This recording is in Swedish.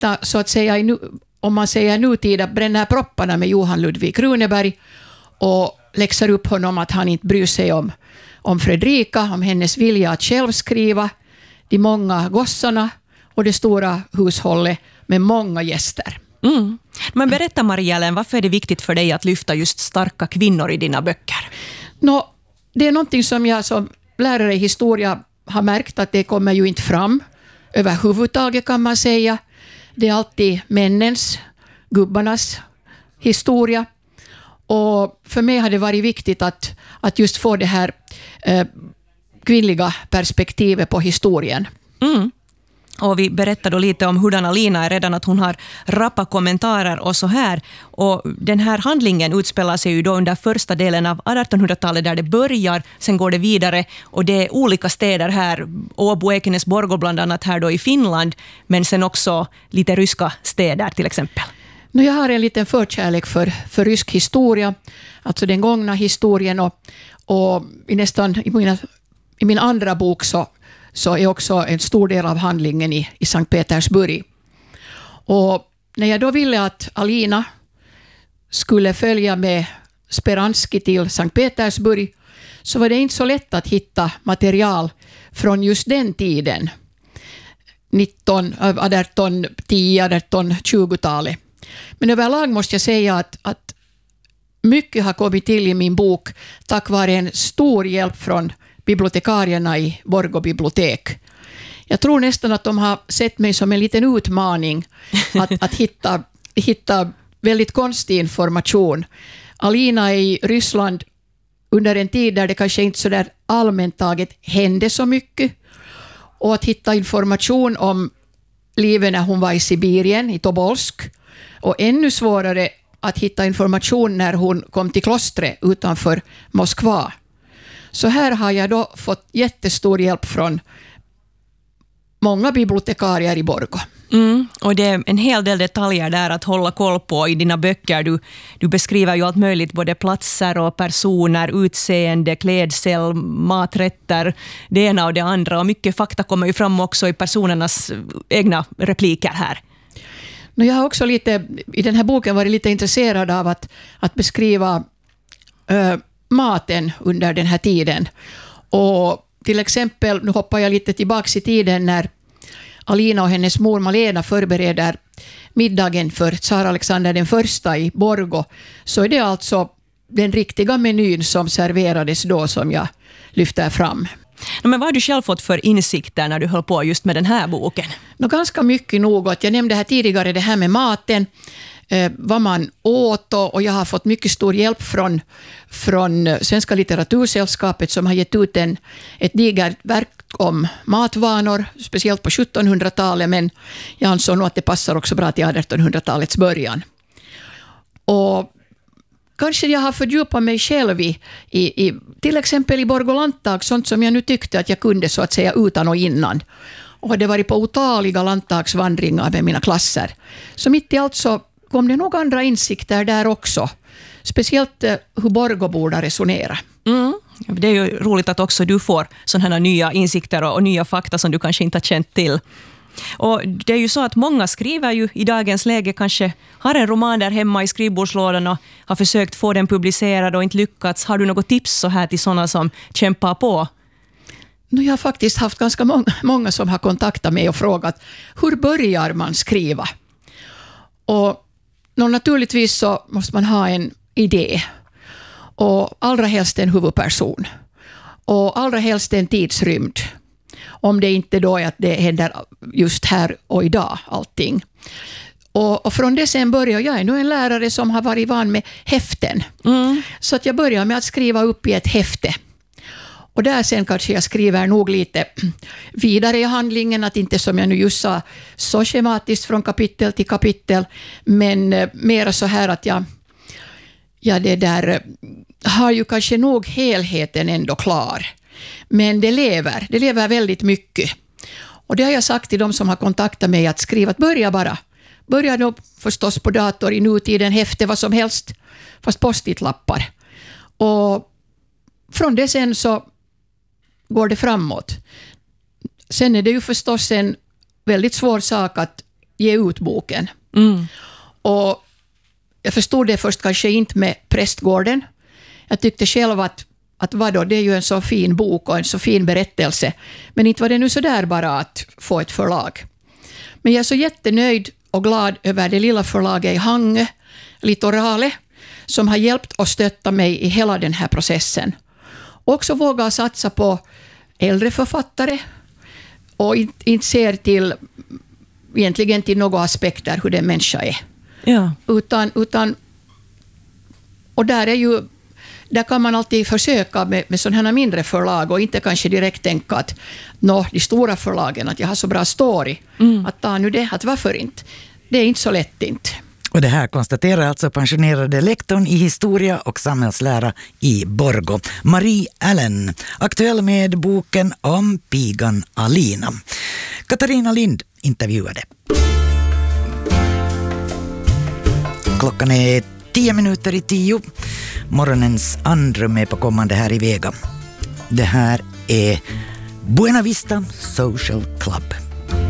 hitta så att säga, om man säger nutida, bränner propparna med Johan Ludvig Runeberg och läxar upp honom att han inte bryr sig om Fredrika, om hennes vilja att själv skriva, de många gossarna och det stora hushållet med många gäster. Mm. Men berätta Maria-Ellen, varför är det viktigt för dig att lyfta just starka kvinnor i dina böcker? Det är någonting som jag som lärare i historia har märkt att det kommer ju inte fram överhuvudtaget, kan man säga. Det är alltid männens, gubbarnas historia. Och för mig har det varit viktigt att just få det här kvinnliga perspektivet på historien. Mm. Och vi berättade lite om hurdan Alina är redan, att hon har rappa kommentarer och så här. Och den här handlingen utspelar sig ju då under första delen av 1800-talet där det börjar, sen går det vidare och det är olika städer här, Åbo, Ekenäs, Borgå bland annat här då i Finland, men sen också lite ryska städer till exempel. Jag har en liten förkärlek för rysk historia, alltså den gångna historien och i min andra bok så är också en stor del av handlingen i Sankt Petersburg. Och när jag då ville att Alina skulle följa med Speransky till Sankt Petersburg så var det inte så lätt att hitta material från just den tiden, 1810-1820-talet. Men överlag måste jag säga att mycket har kommit till i min bok tack vare en stor hjälp från bibliotekarierna i Borgå bibliotek. Jag tror nästan att de har sett mig som en liten utmaning att hitta väldigt konstig information. Alina är i Ryssland under en tid där det kanske inte så där allmänt taget hände så mycket. Och att hitta information om livet när hon var i Sibirien, i Tobolsk. Och ännu svårare att hitta information när hon kom till klostret utanför Moskva. Så här har jag då fått jättestor hjälp från många bibliotekarier i Borgå. Och det är en hel del detaljer där att hålla koll på i dina böcker. Du beskriver ju allt möjligt, både platser och personer, utseende, klädsel, maträtter, det ena och det andra. Och mycket fakta kommer ju fram också i personernas egna repliker här. Jag har också lite i den här boken varit lite intresserad av att beskriva maten under den här tiden. Och till exempel, nu hoppar jag lite tillbaka i tiden när Alina och hennes mor Malena förbereder middagen för tsar Alexander den första i Borgå, så är det alltså den riktiga menyn som serverades då som jag lyfter fram. Men vad har du själv fått för insikter när du höll på just med den här boken? Ganska mycket något. Jag nämnde här tidigare det här med maten, vad man åt, och jag har fått mycket stor hjälp från Svenska litteratursällskapet som har gett ut ett digert verk om matvanor, speciellt på 1700-talet, men jag ansåg nog att det passar också bra till 1800-talets början. Och kanske jag har fördjupat mig själv i till exempel i Borgå landtag, sånt som jag nu tyckte att jag kunde så att säga utan och innan. Och det varit på otaliga landtagsvandringar med mina klasser. Så mitt i allt så kom det nog andra insikter där också. Speciellt hur Borgåborna resonerar. Det är ju roligt att också du får sådana här nya insikter och nya fakta som du kanske inte har känt till. Och det är ju så att många skriver ju i dagens läge, kanske har en roman där hemma i skrivbordslådan och har försökt få den publicerad och inte lyckats. Har du något tips så här till sådana som kämpar på? Jag har faktiskt haft ganska många som har kontaktat mig och frågat hur börjar man skriva? Och naturligtvis så måste man ha en idé och allra helst en huvudperson och allra helst en tidsrymd. Om det inte då är att det händer just här och idag allting. Och från det sen börjar jag är nu en lärare som har varit van med häften. Så att jag börjar med att skriva upp i ett häfte. Och där sen kanske jag skriver nog lite vidare i handlingen, att inte som jag nu just sa så schematiskt från kapitel till kapitel, men mera så här att jag det där har ju kanske nog helheten ändå klar. Men det lever väldigt mycket. Och det har jag sagt till de som har kontaktat mig att skriva, att börja då förstås på dator i nutiden, häfte, vad som helst, fast post-it-lappar. Och från det sen så går det framåt. Sen är det ju förstås en väldigt svår sak att ge ut boken. Och jag förstod det först kanske inte med Prästgården. Jag tyckte själv att vadå, det är ju en så fin bok och en så fin berättelse. Men inte var det nu så där bara att få ett förlag. Men jag är så jättenöjd och glad över det lilla förlaget i Hangö, Litorale, som har hjälpt och stöttat mig i hela den här processen. Också våga satsa på äldre författare och inte ser egentligen till några aspekter hur den människa är. Ja. Utan och där kan man alltid försöka med sådana här mindre förlag och inte kanske direkt tänka att de stora förlagen, att jag har så bra story, att ta nu det, att varför inte? Det är inte så lätt inte. Och det här konstaterar alltså pensionerade lektorn i historia och samhällslära i Borgå, Marie Allen, aktuell med boken om pigan Alina. Katarina Lind intervjuade. Klockan är 10:10. Morgonens andrum är på kommande här i Vega. Det här är Buena Vista Social Club.